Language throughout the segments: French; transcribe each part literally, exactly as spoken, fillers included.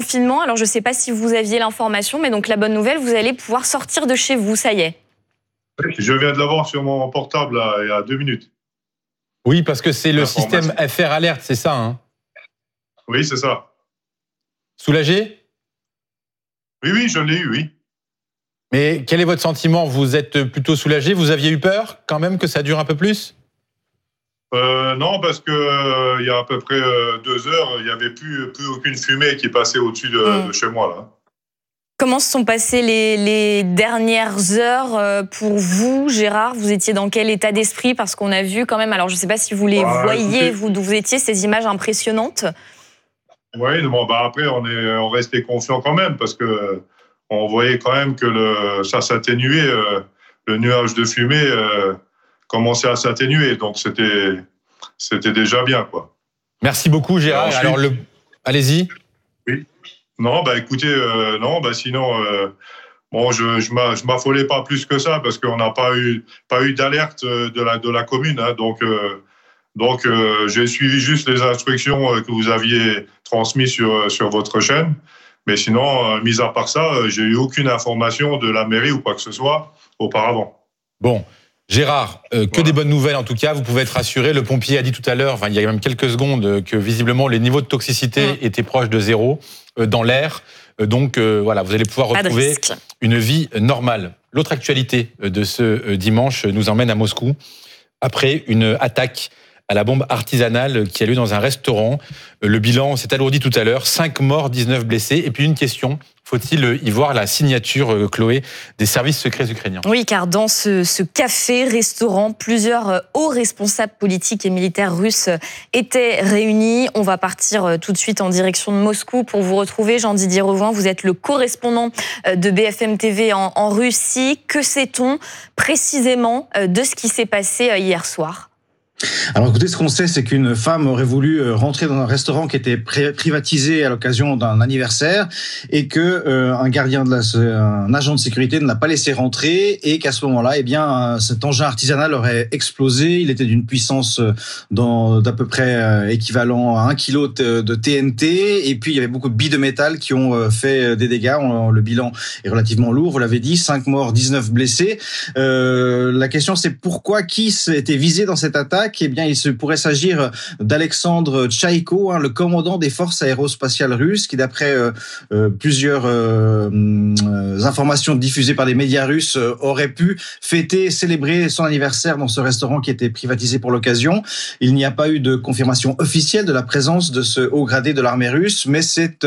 confinement. Alors, je ne sais pas si vous aviez l'information, mais donc la bonne nouvelle, vous allez pouvoir sortir de chez vous, ça y est. Je viens de l'avoir sur mon portable là, il y a deux minutes. Oui, parce que c'est le système F R Alert, c'est ça, hein? Oui, c'est ça. Soulagé? Oui, oui, je l'ai eu, oui. Mais quel est votre sentiment? Vous êtes plutôt soulagé? Vous aviez eu peur quand même que ça dure un peu plus? euh, Non, parce que euh, il y a à peu près euh, deux heures, il n'y avait plus, plus aucune fumée qui passait au-dessus de, mmh. de chez moi, là. Comment se sont passées les, les dernières heures pour vous, Gérard? Vous étiez dans quel état d'esprit? Parce qu'on a vu quand même, alors je ne sais pas si vous les bah, voyez, écoutez, vous d'où vous étiez, ces images impressionnantes. Oui, bon, bah après, on, est, on restait confiants quand même, parce que on voyait quand même que le, ça s'atténuait, euh, le nuage de fumée euh, commençait à s'atténuer, donc c'était, c'était déjà bien, quoi. Merci beaucoup, Gérard. Ensuite, alors, le... allez-y. Oui. Non, bah écoutez, euh, non, bah sinon, euh, bon, je je m'affolais pas plus que ça parce qu'on n'a pas eu pas eu d'alerte de la de la commune, hein, donc euh, donc euh, j'ai suivi juste les instructions que vous aviez transmises sur sur votre chaîne, mais sinon, euh, mis à part ça, j'ai eu aucune information de la mairie ou quoi que ce soit auparavant. Bon. Gérard, euh, que voilà. Des bonnes nouvelles en tout cas, vous pouvez être rassuré. Le pompier a dit tout à l'heure, enfin, il y a même quelques secondes, que visiblement les niveaux de toxicité mmh. étaient proches de zéro euh, dans l'air. Euh, donc euh, voilà, vous allez pouvoir retrouver une vie normale. L'autre actualité de ce euh, dimanche nous emmène à Moscou après une attaque à la bombe artisanale qui a lieu dans un restaurant. Le bilan s'est alourdi tout à l'heure, cinq morts, dix-neuf blessés. Et puis une question, faut-il y voir la signature, Chloé, des services secrets ukrainiens? Oui, car dans ce, ce café-restaurant, plusieurs hauts responsables politiques et militaires russes étaient réunis. On va partir tout de suite en direction de Moscou pour vous retrouver. Jean-Didier Revoin, vous êtes le correspondant de B F M T V en, en Russie. Que sait-on précisément de ce qui s'est passé hier soir? Alors écoutez, ce qu'on sait, c'est qu'une femme aurait voulu rentrer dans un restaurant qui était privatisé à l'occasion d'un anniversaire et que euh, un gardien de la, un agent de sécurité ne l'a pas laissé rentrer et qu'à ce moment-là, eh bien, cet engin artisanal aurait explosé. Il était d'une puissance d'à peu près équivalent à un kilo de T N T et puis il y avait beaucoup de billes de métal qui ont fait des dégâts. Le bilan est relativement lourd, vous l'avez dit, cinq morts, dix-neuf blessés. Euh, la question, c'est pourquoi, qui était visé dans cette attaque? Eh bien, il se pourrait s'agir d'Alexandre Tchaïko, hein, le commandant des forces aérospatiales russes, qui, d'après euh, euh, plusieurs euh, euh, informations diffusées par les médias russes, euh, aurait pu fêter, célébrer son anniversaire dans ce restaurant qui était privatisé pour l'occasion. Il n'y a pas eu de confirmation officielle de la présence de ce haut gradé de l'armée russe, mais c'est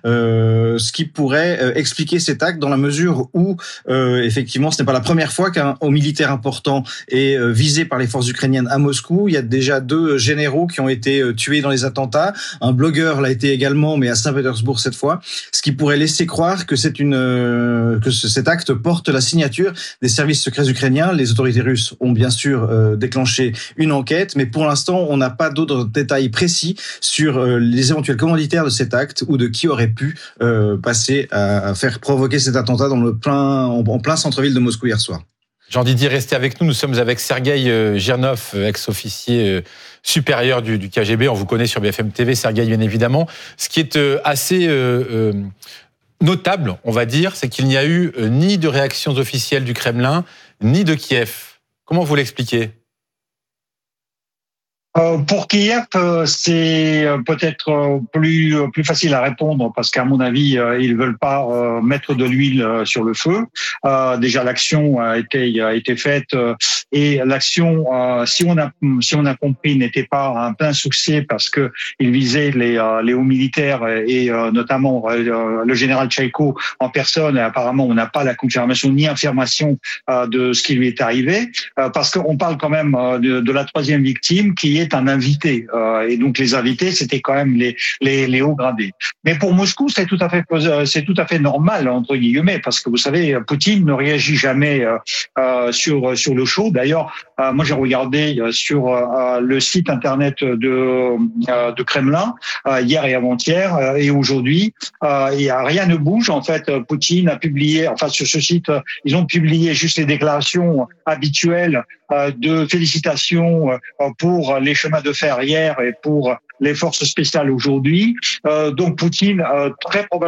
euh, ce qui pourrait euh, expliquer cet acte dans la mesure où, euh, effectivement, ce n'est pas la première fois qu'un haut militaire important est euh, visé par les forces ukrainiennes à Moscou. Il y a déjà deux généraux qui ont été tués dans les attentats. Un blogueur l'a été également, mais à Saint-Pétersbourg cette fois. Ce qui pourrait laisser croire que c'est une que cet acte porte la signature des services secrets ukrainiens. Les autorités russes ont bien sûr euh, déclenché une enquête, mais pour l'instant, on n'a pas d'autres détails précis sur euh, les éventuels commanditaires de cet acte ou de qui aurait pu euh, passer à, à faire provoquer cet attentat dans le plein en, en plein centre-ville de Moscou hier soir. Jean-Didier, restez avec nous. Nous sommes avec Sergueï Girnov, ex-officier supérieur du, du K G B. On vous connaît sur B F M T V, Sergueï, bien évidemment. Ce qui est assez euh, notable, on va dire, c'est qu'il n'y a eu ni de réactions officielles du Kremlin, ni de Kiev. Comment vous l'expliquez ? Euh, pour Kiev, c'est peut-être plus plus facile à répondre parce qu'à mon avis, ils veulent pas mettre de l'huile sur le feu. Euh, déjà, l'action a été a été faite et l'action, si on a si on a compris, n'était pas un plein succès parce que il visait les les hauts militaires et notamment le général Tchaïko en personne. Et apparemment, on n'a pas la confirmation ni affirmation de ce qui lui est arrivé parce qu'on parle quand même de, de la troisième victime qui est est un invité euh, et donc les invités c'était quand même les les, les hauts gradés. Mais pour Moscou c'est tout à fait c'est tout à fait normal entre guillemets parce que vous savez Poutine ne réagit jamais euh, euh, sur sur le show. D'ailleurs euh, moi j'ai regardé sur euh, le site internet de euh, de Kremlin euh, hier et avant-hier euh, et aujourd'hui euh, et rien ne bouge en fait. Poutine a publié enfin sur ce site ils ont publié juste les déclarations habituelles euh, de félicitations euh, pour les chemins de fer hier et pour les forces spéciales aujourd'hui. Euh, donc Poutine, euh, très probablement